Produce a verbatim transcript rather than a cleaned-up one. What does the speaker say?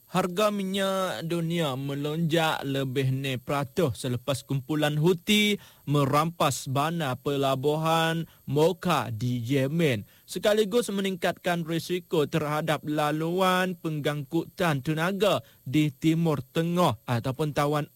Harga minyak dunia melonjak lebih enam peratus selepas kumpulan Houthi merampas bandar pelabuhan Mocha di Yemen, sekaligus meningkatkan risiko terhadap laluan penggangkutan tenaga di Timur Tengah ataupun tawan